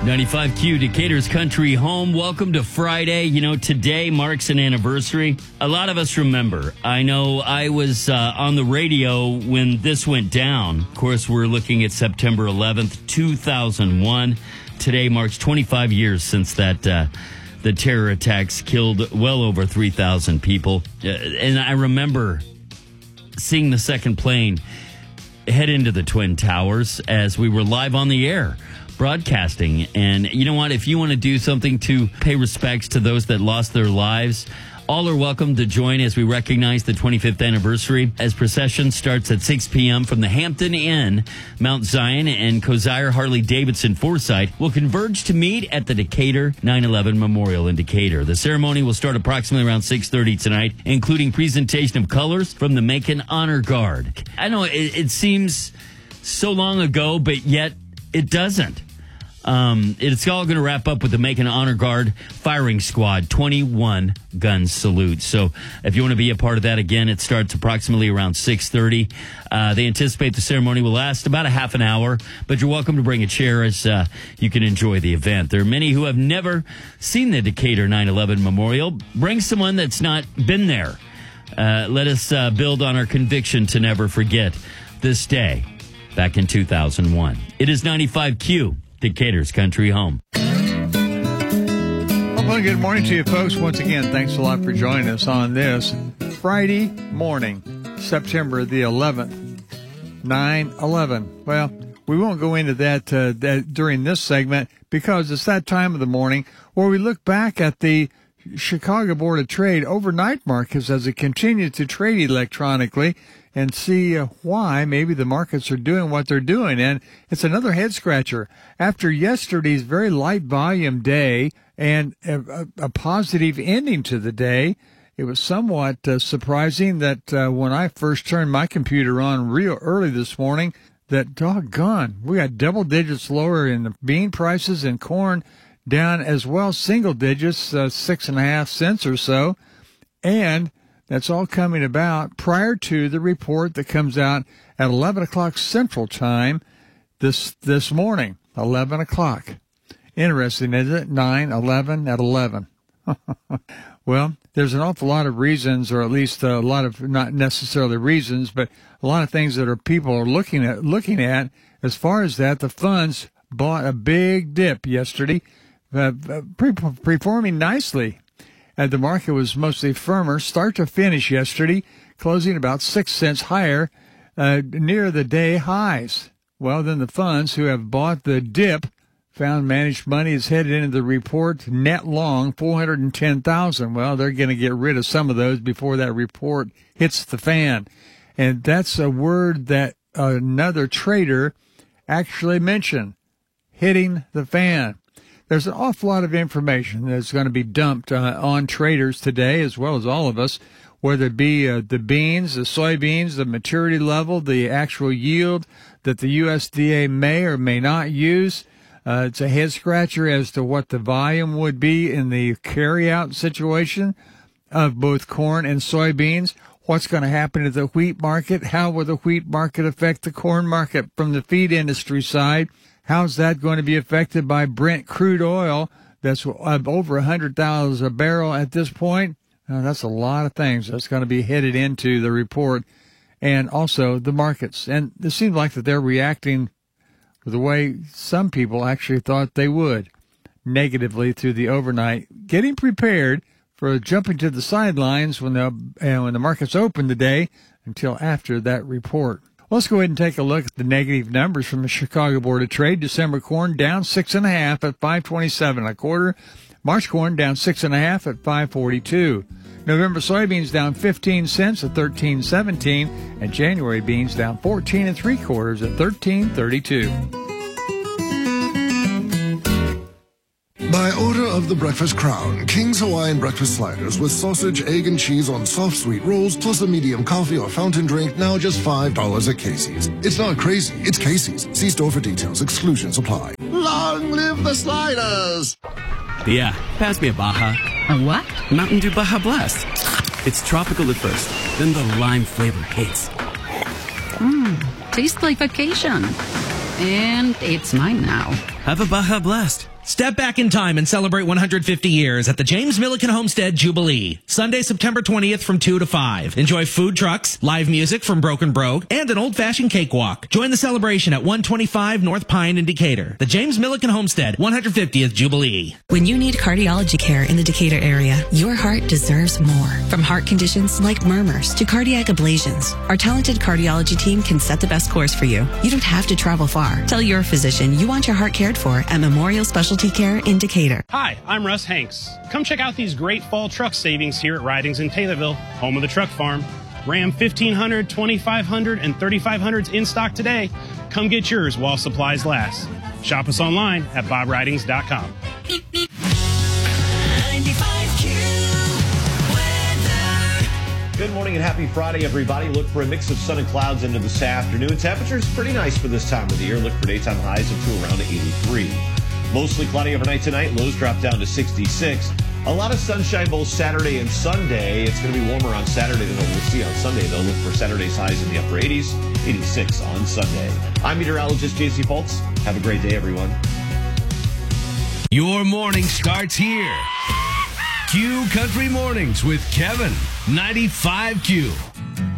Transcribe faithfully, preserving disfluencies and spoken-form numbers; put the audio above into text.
ninety-five Q, Decatur's country home. Welcome to Friday. You know, today marks an anniversary. A lot of us remember. I know I was uh, on the radio when this went down. Of course, we're looking at September eleventh, two thousand one. Today marks twenty-five years since that uh, the terror attacks killed well over three thousand people. Uh, and I remember seeing the second plane head into the Twin Towers as we were live on the air broadcasting. And you know what? If you want to do something to pay respects to those that lost their lives, all are welcome to join as we recognize the twenty-fifth anniversary, as procession starts at six p.m. from the Hampton Inn. Mount Zion and Kosier Harley-Davidson Foresight will converge to meet at the Decatur nine eleven Memorial in Decatur. The ceremony will start approximately around six thirty tonight, including presentation of colors from the Macon Honor Guard. I know it, it seems so long ago, but yet it doesn't. Um, it's all going to wrap up with the Macon Honor Guard firing squad, twenty-one gun salute. So if you want to be a part of that, again, it starts approximately around six thirty. Uh, they anticipate the ceremony will last about a half an hour, but you're welcome to bring a chair as uh, you can enjoy the event. There are many who have never seen the Decatur nine eleven Memorial. Bring someone that's not been there. Uh, let us uh, build on our conviction to never forget this day back in two thousand one. It is ninety-five Q. Decatur's country home. Well, good morning to you folks. Once again, thanks a lot for joining us on this Friday morning, September the eleventh, nine eleven. Well, we won't go into that, uh, that during this segment because it's that time of the morning where we look back at the Chicago Board of Trade overnight markets as it continues to trade electronically and see uh, why maybe the markets are doing what they're doing. And it's another head scratcher. After yesterday's very light volume day and a, a positive ending to the day, it was somewhat uh, surprising that uh, when I first turned my computer on real early this morning, that doggone, we got double digits lower in the bean prices and corn down as well, single digits, uh, six and a half cents or so. And that's all coming about prior to the report that comes out at eleven o'clock Central Time this this morning, eleven o'clock. Interesting, isn't it? nine, eleven at eleven. Well, there's an awful lot of reasons, or at least a lot of, not necessarily reasons, but a lot of things that are people are looking at. Looking at as far as that, the funds bought a big dip yesterday, uh, pre- performing nicely. Uh, the market was mostly firmer, start to finish yesterday, closing about six cents higher uh, near the day highs. Well, then the funds who have bought the dip found managed money is headed into the report net long four hundred ten thousand. Well, they're going to get rid of some of those before that report hits the fan. And that's a word that another trader actually mentioned, hitting the fan. There's an awful lot of information that's going to be dumped uh, on traders today, as well as all of us, whether it be uh, the beans, the soybeans, the maturity level, the actual yield that the U S D A may or may not use. Uh, it's a head scratcher as to what the volume would be in the carryout situation of both corn and soybeans. What's going to happen to the wheat market? How will the wheat market affect the corn market from the feed industry side? How's that going to be affected by Brent crude oil that's over one hundred dollars a barrel at this point? Uh, that's a lot of things that's going to be headed into the report, and also the markets. And it seems like that they're reacting the way some people actually thought they would, negatively through the overnight, getting prepared for jumping to the sidelines when the, uh, when the markets open today until after that report. Let's go ahead and take a look at the negative numbers from the Chicago Board of Trade. December corn down six and a half at five twenty-seven a quarter. March corn down six and a half at five forty-two. November soybeans down fifteen cents at thirteen seventeen, and January beans down fourteen and three quarters at thirteen thirty-two. By order of the Breakfast Crown, King's Hawaiian Breakfast Sliders with sausage, egg, and cheese on soft sweet rolls, plus a medium coffee or fountain drink, now just five dollars at Casey's. It's not crazy, it's Casey's. See store for details. Exclusions apply. Long live the sliders! Yeah, pass me a Baja. A what? Mountain Dew Baja Blast. It's tropical at first, then the lime flavor hits. Mmm, tastes like vacation. And it's mine now. Have a Baja Blast. Step back in time and celebrate one hundred fifty years at the James Milliken Homestead Jubilee. Sunday, September twentieth from two to five. Enjoy food trucks, live music from Broken Brogue, and an old-fashioned cakewalk. Join the celebration at one twenty-five North Pine in Decatur. The James Milliken Homestead one hundred fiftieth Jubilee. When you need cardiology care in the Decatur area, your heart deserves more. From heart conditions like murmurs to cardiac ablations, our talented cardiology team can set the best course for you. You don't have to travel far. Tell your physician you want your heart cared for at Memorial Specialty Care in Decatur. Hi, I'm Russ Hanks. Come check out these great fall truck savings here at Ridings in Taylorville, home of the truck farm. Ram fifteen hundred, twenty-five hundred, and thirty-five hundreds in stock today. Come get yours while supplies last. Shop us online at bob ridings dot com. Good morning and happy Friday, everybody. Look for a mix of sun and clouds into this afternoon. Temperatures pretty nice for this time of the year. Look for daytime highs up to around eighty-three. Mostly cloudy overnight tonight. Lows drop down to sixty-six. A lot of sunshine both Saturday and Sunday. It's going to be warmer on Saturday than what we'll see on Sunday, though. Look for Saturday's highs in the upper eighties, eighty-six on Sunday. I'm meteorologist J C Fultz. Have a great day, everyone. Your morning starts here. Q Country Mornings with Kevin, ninety-five Q.